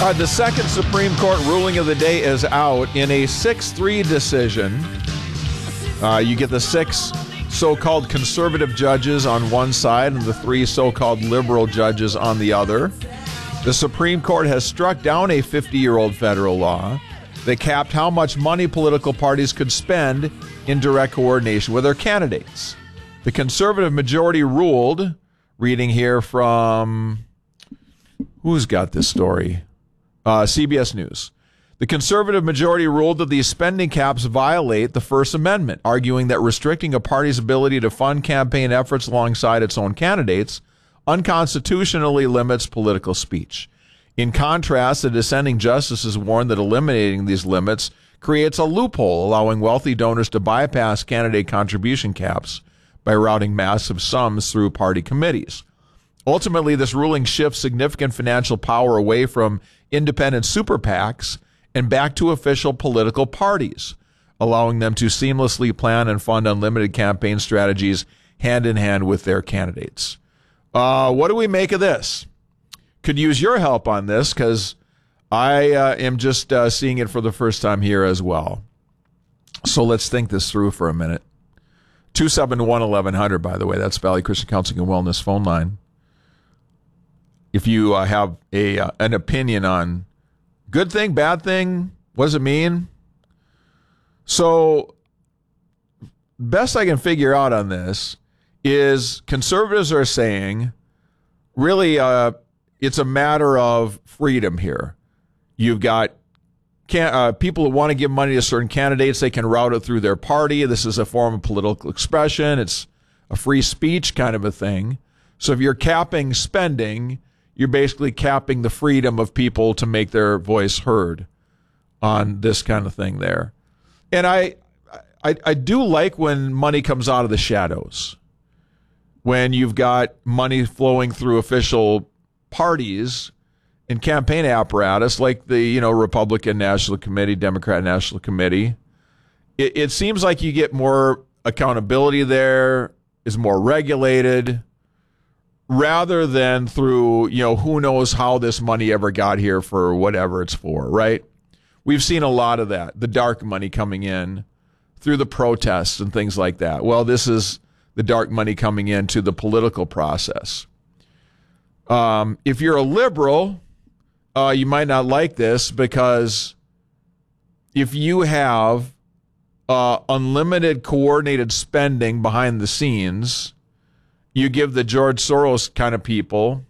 All right, the second Supreme Court ruling of the day is out in a 6-3 decision. You get the 6 so-called conservative judges on one side and the 3 so-called liberal judges on the other. The Supreme Court has struck down a 50-year-old federal law that capped how much money political parties could spend in direct coordination with their candidates. The conservative majority ruled, reading here from, who's got this story? CBS News. The conservative majority ruled that these spending caps violate the First Amendment, arguing that restricting a party's ability to fund campaign efforts alongside its own candidates unconstitutionally limits political speech. In contrast, the dissenting justices warned that eliminating these limits creates a loophole, allowing wealthy donors to bypass candidate contribution caps by routing massive sums through party committees. Ultimately, this ruling shifts significant financial power away from independent super PACs and back to official political parties, allowing them to seamlessly plan and fund unlimited campaign strategies hand in hand with their candidates. What do we make of this? Could use your help on this because I am just seeing it for the first time here as well. So let's think this through for a minute. 271-1100, by the way, that's Valley Christian Counseling and Wellness phone line. If you have an opinion on good thing, bad thing, what does it mean? So best I can figure out on this is conservatives are saying really it's a matter of freedom here. You've got people who want to give money to certain candidates. They can route it through their party. This is a form of political expression. It's a free speech kind of a thing. So if you're capping spending, you're basically capping the freedom of people to make their voice heard on this kind of thing there. And I do like when money comes out of the shadows, when you've got money flowing through official parties and campaign apparatus like the Republican National Committee, Democrat National Committee. It seems like you get more accountability there, is more regulated, rather than through, who knows how this money ever got here for whatever it's for, right? We've seen a lot of that, the dark money coming in through the protests and things like that. Well, this is the dark money coming into the political process. If you're a liberal, you might not like this because if you have unlimited coordinated spending behind the scenes, you give the George Soros kind of people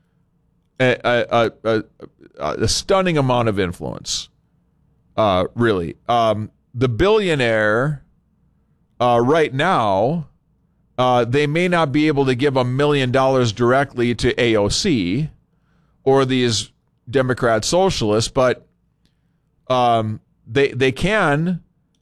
a stunning amount of influence, really. The billionaire right now, they may not be able to give $1 million directly to AOC or these Democrat socialists, but they can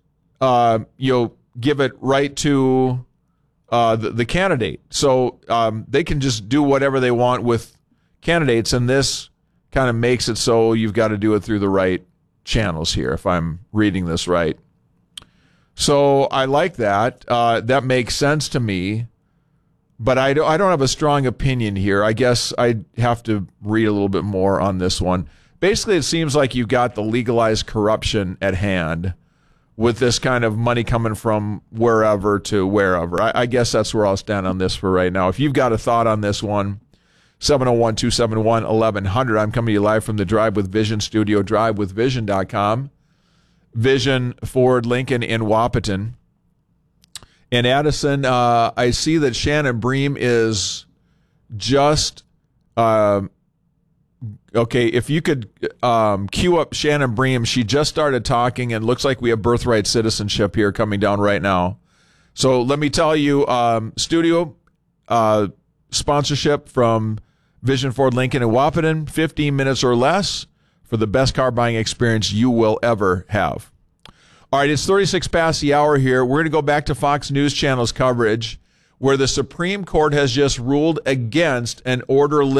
give it right to the candidate. So they can just do whatever they want with candidates, and this kind of makes it so you've got to do it through the right channels here, if I'm reading this right. So I like that. That makes sense to me, but I don't have a strong opinion here. I guess I have to read a little bit more on this one. Basically, it seems like you've got the legalized corruption at hand with this kind of money coming from wherever to wherever. I guess that's where I'll stand on this for right now. If you've got a thought on this one, 701-271-1100. I'm coming to you live from the Drive with Vision studio, drivewithvision.com. Vision Ford Lincoln in Wahpeton. And Addison, I see that Shannon Bream is just okay. If you could cue up Shannon Bream, she just started talking, and looks like we have birthright citizenship here coming down right now. So let me tell you, studio sponsorship from Vision Ford Lincoln in Wahpeton, 15 minutes or less for the best car buying experience you will ever have. All right, it's 36 past the hour here. We're going to go back to Fox News Channel's coverage where the Supreme Court has just ruled against an order